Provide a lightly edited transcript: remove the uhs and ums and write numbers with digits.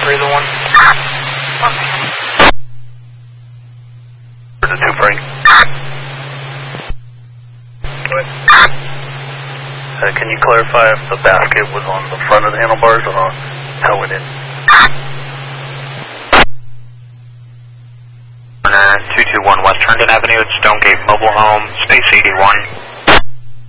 for either one. The 2 break. Can you clarify if the basket was on the front of the handlebars or how it is? 221 West Herndon Avenue at Stonegate Mobile Home, Space 81.